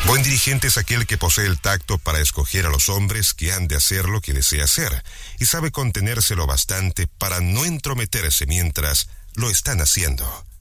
Buen dirigente es aquel que posee el tacto para escoger a los hombres que han de hacer lo que desea hacer, y sabe contenerse lo bastante para no entrometerse mientras lo están haciendo.